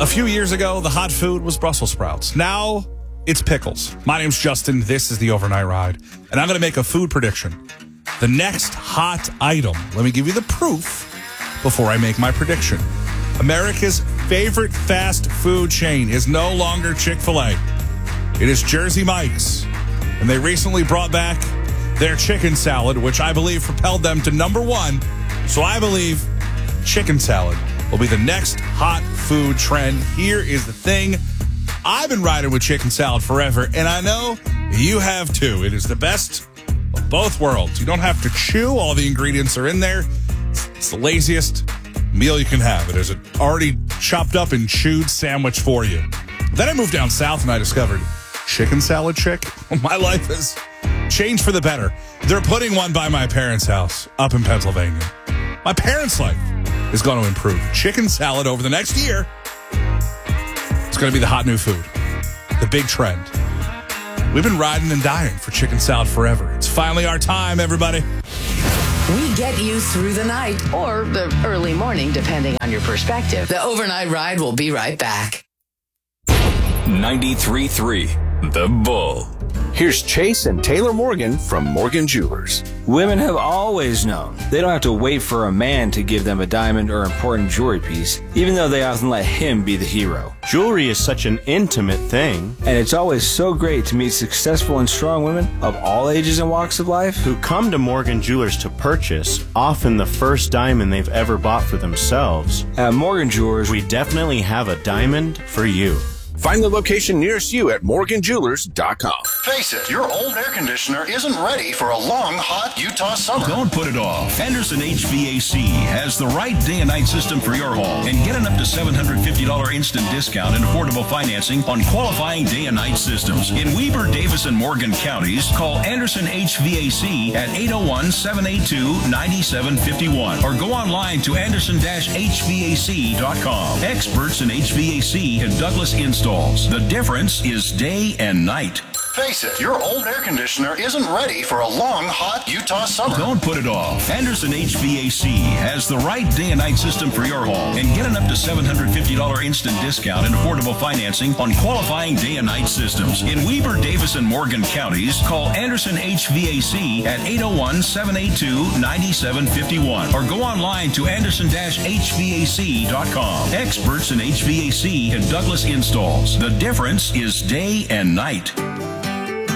A few years ago, the hot food was Brussels sprouts. Now, it's pickles. My name's Justin. This is the Overnight Ride. And I'm going to make a food prediction. The next hot item. Let me give you the proof before I make my prediction. America's favorite fast food chain is no longer Chick-fil-A. It is Jersey Mike's. And they recently brought back their chicken salad, which I believe propelled them to number one. So I believe chicken salad will be the next hot food trend. Here is the thing. I've been riding with chicken salad forever, and I know you have too. It is the best of both worlds. You don't have to chew. All the ingredients are in there. It's the laziest meal you can have. It is an already chopped up and chewed sandwich for you. Then I moved down south and I discovered chicken salad chick. My life has changed for the better. They're putting one by my parents' house up in Pennsylvania. My parents' life is going to improve. Chicken salad over the next year. It's going to be the hot new food. The big trend. We've been riding and dying for chicken salad forever. It's finally our time, everybody. We get you through the night or the early morning, depending on your perspective. The Overnight Ride will be right back. 93.3 The Bull. Here's Chase and Taylor Morgan from Morgan Jewelers. Women have always known they don't have to wait for a man to give them a diamond or important jewelry piece, even though they often let him be the hero. Jewelry is such an intimate thing. And it's always so great to meet successful and strong women of all ages and walks of life Who come to Morgan Jewelers to purchase, often the first diamond they've ever bought for themselves. At Morgan Jewelers, We definitely have a diamond for you. Find the location nearest you at morganjewelers.com. Face it, your old air conditioner isn't ready for a long, hot Utah summer. Don't put it off. Anderson HVAC has the right day and night system for your home, and get an up to $750 instant discount and affordable financing on qualifying day and night systems. In Weber, Davis, and Morgan counties, call Anderson HVAC at 801-782-9751 or go online to anderson-hvac.com. Experts in HVAC and Douglas Install. The difference is day and night. Face it, your old air conditioner isn't ready for a long, hot Utah summer. Don't put it off. Anderson HVAC has the right day and night system for your home, and get an up to $750 instant discount and affordable financing on qualifying day and night systems. In Weber, Davis, and Morgan counties, call Anderson HVAC at 801-782-9751 or go online to anderson-hvac.com. Experts in HVAC and Douglas Installs. The difference is day and night.